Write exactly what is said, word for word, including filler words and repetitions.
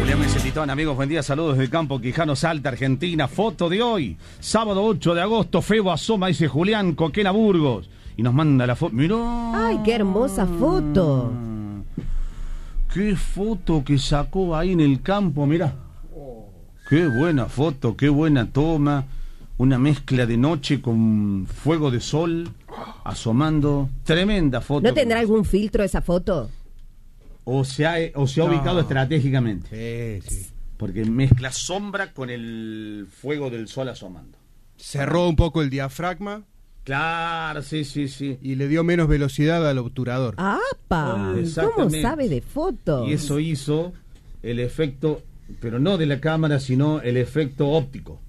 Julián Mesetitón, amigos, buen día, saludos desde Campo Quijano, Salta, Argentina. Foto de hoy, sábado ocho de agosto, Febo asoma, dice Julián, Coquena Burgos. Y nos manda la foto. Mirá. ¡Ay, qué hermosa foto! Qué foto que sacó ahí en el campo, mirá. Qué buena foto, qué buena toma. Una mezcla de noche con fuego de sol asomando. Tremenda foto. ¿No tendrá algún filtro esa foto? O se ha, o se ha No. ubicado estratégicamente. Sí, sí. Porque mezcla sombra con el fuego del sol asomando. Cerró un poco el diafragma Claro, sí, sí, sí. y le dio menos velocidad al obturador. ¡Apa! ¿Cómo Exactamente. sabe de fotos? Y eso hizo el efecto, pero no de la cámara, sino el efecto óptico.